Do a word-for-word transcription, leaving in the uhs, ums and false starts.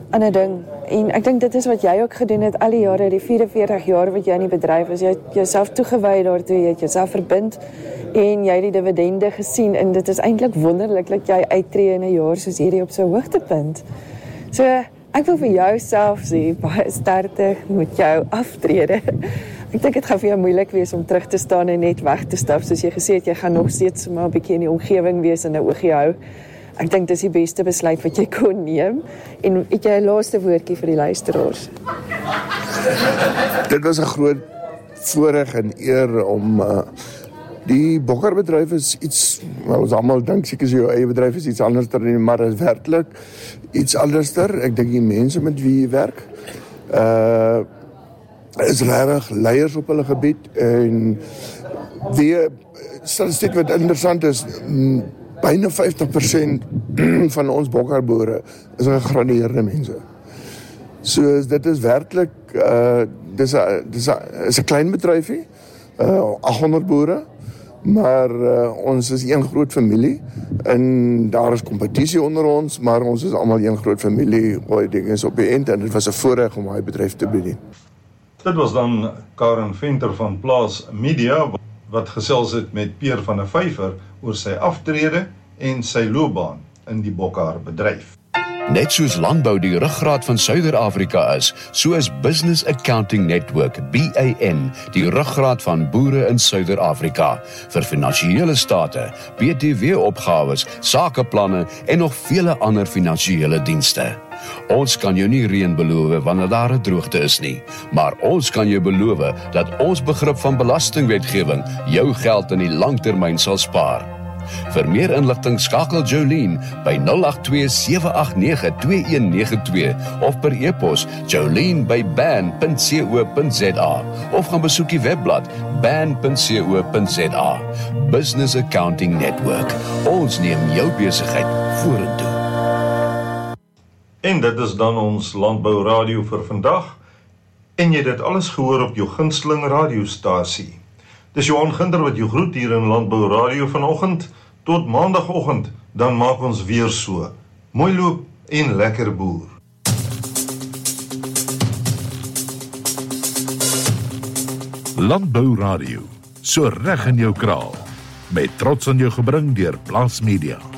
ander ding. En ek dink dit is wat jy ook gedoen het al die jare, die vierenveertig jaar wat jy in die bedryf is. Jy het jouself toegewy daartoe, jy het jouself verbind en jy het die dividende gesien en dit is eintlik wonderlik dat jy uittreë in 'n jaar soos hierdie op so hoogtepunt. So, ek wil vir jou self sê, baie sterkte met jou aftrede. Ek dink dit gaan vir jou moeilik wees om terug te staan en net weg te stap, soos jy gesê het, jy gaan nog steeds maar 'n bietjie in die omgewing wees en 'n oogie hou. Ek dink dis die beste besluit wat jy kon neem. En het jy 'n laaste woordjie vir die luisteraars? Dit was 'n groot voorreg en eer om uh, die bokkerbedryf is iets, well, ons almal dink seker jou eie bedryf is iets anderster, maar is werklik iets anderster. Ek dink die mense met wie jy werk uh, is regtig leiers op hulle gebied en die statistiek wat interessant is, byna vyftig persent van ons bokkerboere is gegradueerde mense. So dit is werklik uh, dis 'n dis 'n is 'n klein bedryfie, uh, agt honderd boere, maar uh, ons is een groot familie en daar is kompetisie onder ons, maar ons is almal een groot familie. Baie dinge is op die eind en dit was 'n voorreg om daai bedryf te bedien. Dit was dan Karen Venter van Plaas Media wat gesels het met Peer van der Vyver oor sy aftrede en sy loopbaan in die bokhaarbedryf. Net soos landbou die ruggraat van Suider-Afrika is, so is Business Accounting Network, B A N, die ruggraat van boere in Suider-Afrika, vir finansiële state, B T W-opgawes, sakeplanne en nog vele ander finansiële dienste. Ons kan jou nie reën beloof wanneer daar 'n droogte is nie, maar ons kan jou beloof dat ons begrip van belastingwetgewing jou geld in die langtermyn sal spaar. Vir meer inligting skakel Jolene by nul agt twee sewe agt nege twee een nege twee of per e-pos jolene by ban punt co punt za of gaan besoek die webblad ban punt co punt za. Business Accounting Network. Ons neem jou besigheid vorentoe. En dit is dan ons Landbou Radio vir vandag. En jy het dit alles gehoor op jou gunsteling radiostasie. Dis Johan Ginder wat jou groet hier in Landbou Radio vanoggend. Tot maandagoggend, dan maak ons weer so. Mooi loop en lekker boer. Landbou Radio, so reg in jou kraal. Met trots aan jou gebring deur Plaas Media.